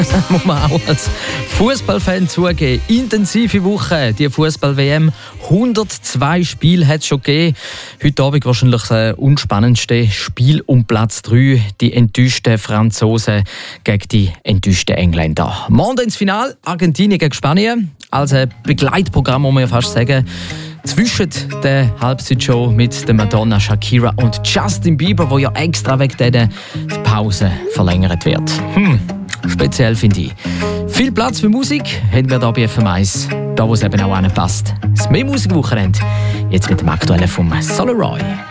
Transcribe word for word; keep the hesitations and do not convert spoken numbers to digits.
muss man auch als Fußballfan zugeben. Intensive Woche, die Fußball-W M. hundertzwei Spiele hat es schon gegeben. Heute Abend wahrscheinlich das unspannendste Spiel um Platz drei. Die enttäuschten Franzosen gegen die enttäuschten Engländer. Morgen ins Finale, Argentinien gegen Spanien. Als ein Begleitprogramm, muss man ja fast sagen. Zwischen der Halbzeitshow mit der Madonna, Shakira und Justin Bieber, wo ja extra wegen dieser Pause verlängert wird. Hm, speziell finde ich. Viel Platz für Musik haben wir hier bei F M eins, da wo es eben auch anpasst. Das mehr Musikwochenende, jetzt mit dem aktuellen vom Solo Roy.